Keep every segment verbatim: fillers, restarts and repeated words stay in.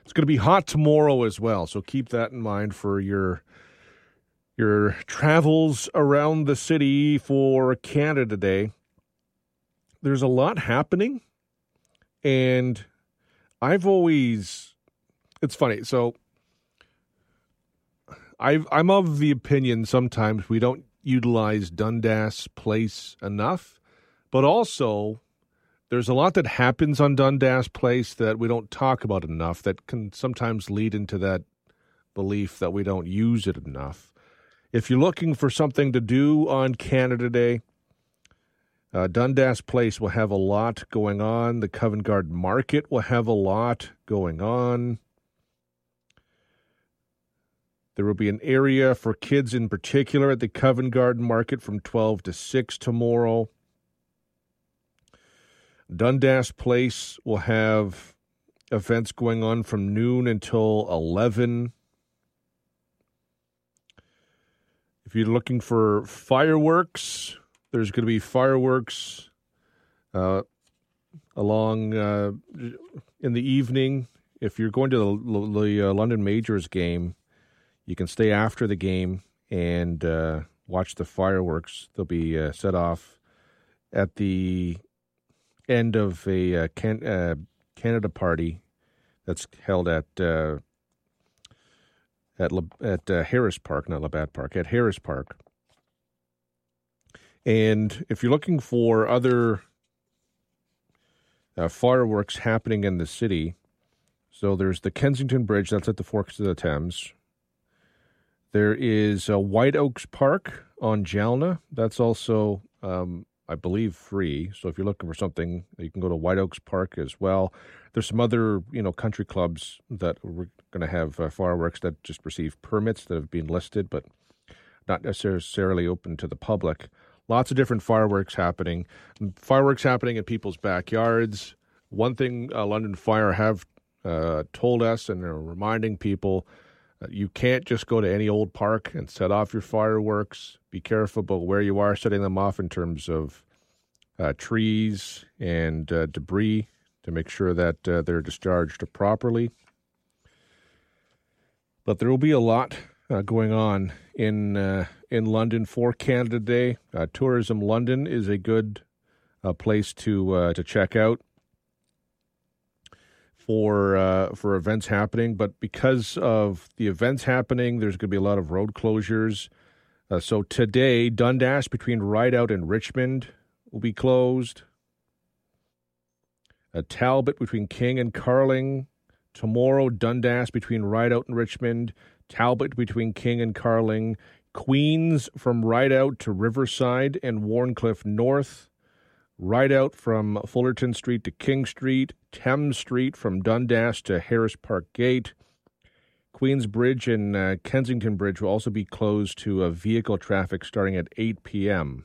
It's going to be hot tomorrow as well, so keep that in mind for your your travels around the city for Canada Day. There's a lot happening, and I've always, it's funny, so I've, I'm of the opinion sometimes we don't utilize Dundas Place enough, but also there's a lot that happens on Dundas Place that we don't talk about enough that can sometimes lead into that belief that we don't use it enough. If you're looking for something to do on Canada Day, uh, Dundas Place will have a lot going on. The Covent Garden Market will have a lot going on. There will be an area for kids in particular at the Covent Garden Market from twelve to six tomorrow. Dundas Place will have events going on from noon until eleven. If you're looking for fireworks, there's going to be fireworks uh, along uh, in the evening. If you're going to the, the uh, London Majors game, you can stay after the game and uh, watch the fireworks. They'll be uh, set off at the end of a uh, can, uh, Canada party that's held at uh, at Le, at uh, Harris Park, not Labatt Park, at Harris Park. And if you're looking for other uh, fireworks happening in the city, so there's the Kensington Bridge, that's at the Forks of the Thames. There is uh, White Oaks Park on Jalna. That's also um, I believe, free. So if you're looking for something, you can go to White Oaks Park as well. There's some other, you know, country clubs that we're going to have uh, fireworks that just receive permits that have been listed, but not necessarily open to the public. Lots of different fireworks happening. Fireworks happening in people's backyards. One thing uh, London Fire have uh, told us and are reminding people, uh, you can't just go to any old park and set off your fireworks. Be careful about where you are setting them off in terms of uh, trees and uh, debris to make sure that uh, they're discharged properly. But there will be a lot uh, going on in uh, in London for Canada Day. Uh, Tourism London is a good uh, place to uh, to check out for uh, for events happening. But because of the events happening, there's going to be a lot of road closures. Uh, so today, Dundas between Rideout and Richmond will be closed. Uh, Talbot between King and Carling. Tomorrow, Dundas between Rideout and Richmond. Talbot between King and Carling. Queens from Rideout to Riverside and Warncliffe North. Rideout from Fullerton Street to King Street. Thames Street from Dundas to Harris Park Gate. Queens Bridge and uh, Kensington Bridge will also be closed to uh, vehicle traffic starting at eight p.m.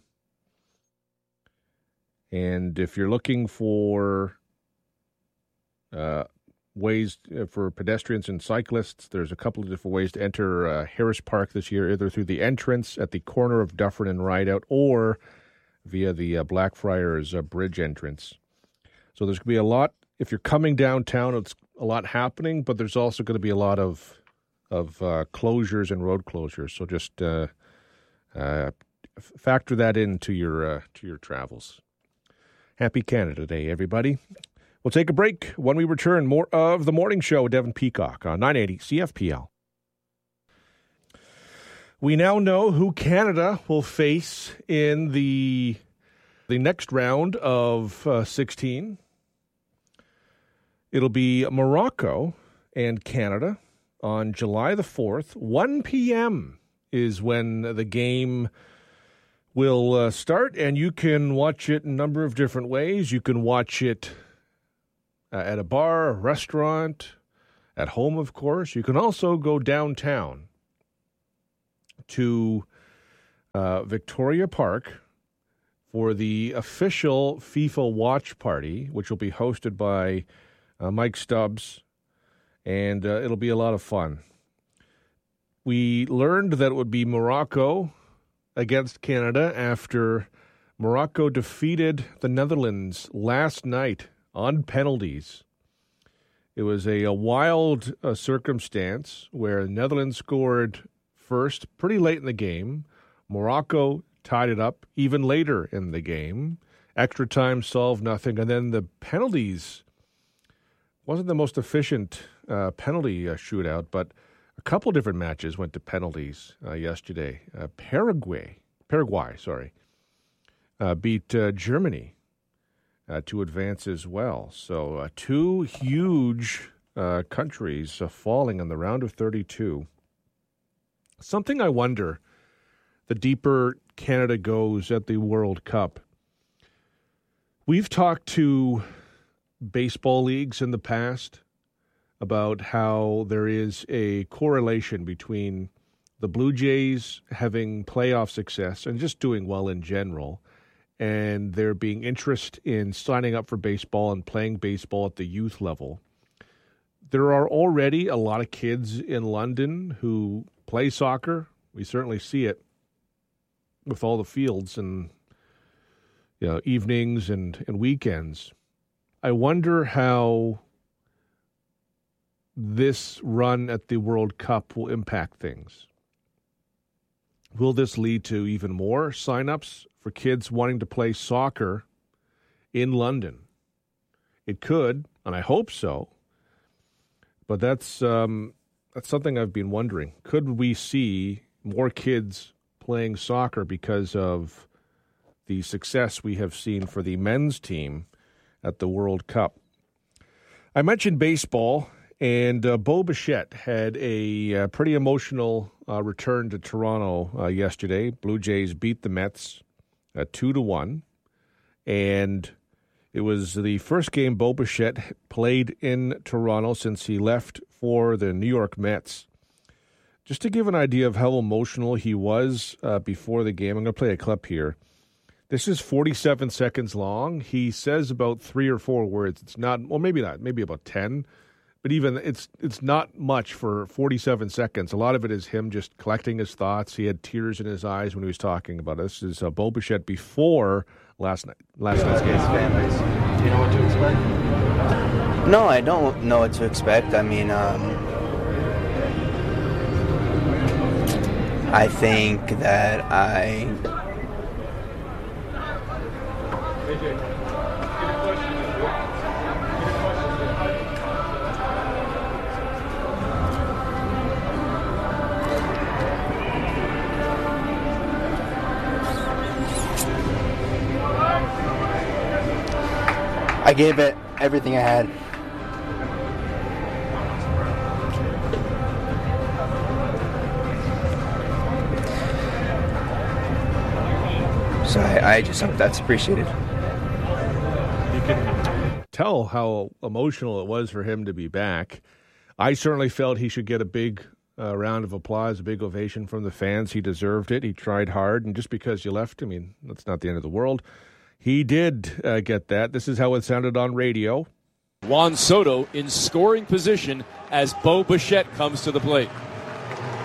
And if you're looking for uh, ways for pedestrians and cyclists, there's a couple of different ways to enter uh, Harris Park this year, either through the entrance at the corner of Dufferin and Rideout or via the uh, Blackfriars uh, Bridge entrance. So there's going to be a lot. If you're coming downtown, it's a lot happening, but there's also going to be a lot of of uh, closures and road closures. So just uh, uh, f- factor that into your uh, to your travels. Happy Canada Day, everybody. We'll take a break. When we return, more of The Morning Show with Devin Peacock on nine eighty C F P L. We now know who Canada will face in the the next round of uh, sixteen. It'll be Morocco and Canada on July the fourth. one p.m. is when the game will uh, start, and you can watch it a number of different ways. You can watch it uh, at a bar, a restaurant, at home, of course. You can also go downtown to uh, Victoria Park for the official FIFA watch party, which will be hosted by uh, Mike Stubbs, and uh, it'll be a lot of fun. We learned that it would be Morocco against Canada after Morocco defeated the Netherlands last night on penalties. It was a, a wild uh, circumstance where the Netherlands scored first pretty late in the game. Morocco tied it up even later in the game. Extra time solved nothing. And then the penalties wasn't the most efficient uh, penalty uh, shootout, but a couple different matches went to penalties uh, yesterday. Uh, Paraguay, Paraguay, sorry, uh, beat uh, Germany uh, to advance as well. So uh, two huge uh, countries uh, falling in the round of thirty-two. Something I wonder, the deeper Canada goes at the World Cup. We've talked to baseball leagues in the past about how there is a correlation between the Blue Jays having playoff success and just doing well in general, and there being interest in signing up for baseball and playing baseball at the youth level. There are already a lot of kids in London who play soccer. We certainly see it with all the fields and, you know, evenings and, and weekends. I wonder how this run at the World Cup will impact things. Will this lead to even more signups for kids wanting to play soccer in London? It could, and I hope so. But that's um, that's something I've been wondering. Could we see more kids playing soccer because of the success we have seen for the men's team at the World Cup? I mentioned baseball, and uh, Bo Bichette had a uh, pretty emotional uh, return to Toronto uh, yesterday. Blue Jays beat the Mets uh, two to one, and it was the first game Bo Bichette played in Toronto since he left for the New York Mets. Just to give an idea of how emotional he was uh, before the game, I'm going to play a clip here. This is forty-seven seconds long. He says about three or four words. It's not, well, maybe not, maybe about ten. But even it's it's not much for forty-seven seconds. A lot of it is him just collecting his thoughts. He had tears in his eyes when he was talking about it. This is uh, Bo Bichette before last night, last night's game. Do you know what to expect? No, I don't know what to expect. I mean, um, I think that I. I gave it everything I had. So I, I just hope that's appreciated. You can tell how emotional it was for him to be back. I certainly felt he should get a big uh, round of applause, a big ovation from the fans. He deserved it. He tried hard, and just because you left, I mean, that's not the end of the world. He did uh, get that. This is how it sounded on radio. Juan Soto in scoring position as Bo Bichette comes to the plate.